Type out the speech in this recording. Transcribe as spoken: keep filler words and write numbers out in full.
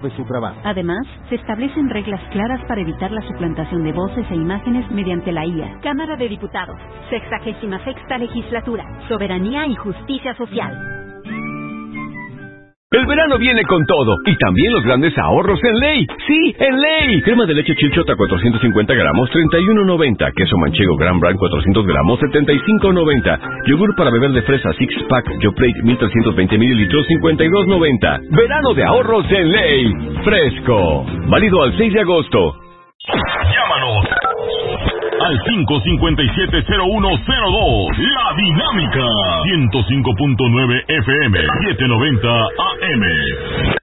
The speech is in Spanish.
de su trabajo. Además, se establecen reglas claras para evitar la suplantación de voces e imágenes mediante la I A. Cámara de Diputados, sexagésima sexta legislatura, soberanía y justicia social. El verano viene con todo, y también los grandes ahorros en Ley. ¡Sí, en Ley! Crema de leche Chilchota cuatrocientos cincuenta gramos, treinta y uno noventa. Queso manchego Gran Brand cuatrocientos gramos, setenta y cinco noventa. Yogur para beber de fresa Six Pack Yoplait mil trescientos veinte mililitros, cincuenta y dos noventa. Verano de ahorros en Ley. Fresco. Válido al seis de agosto. Llámanos al cinco cinco siete cero uno cero dos. La Dinámica ciento cinco punto nueve F M, setecientos noventa A M.